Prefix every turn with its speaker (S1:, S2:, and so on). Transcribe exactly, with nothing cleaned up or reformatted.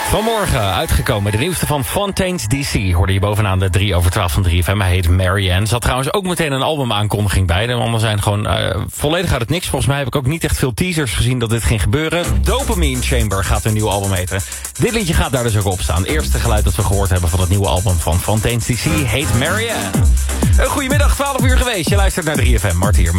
S1: Vanmorgen uitgekomen, de nieuwste van Fontaines D C. Hoorde je bovenaan de drie over twaalf van drie F M. Hij heet Marianne. Zat trouwens ook meteen een albumaankondiging bij. De mannen zijn gewoon uh, volledig uit het niks. Volgens mij heb ik ook niet echt veel teasers gezien dat dit ging gebeuren. Dopamine Chamber gaat een nieuw album heten. Dit liedje gaat daar dus ook op staan. Eerste geluid dat we gehoord hebben van het nieuwe album van Fontaines D C heet Marianne. Een goedemiddag, twaalf uur geweest. Je luistert naar drie F M. Mart hier met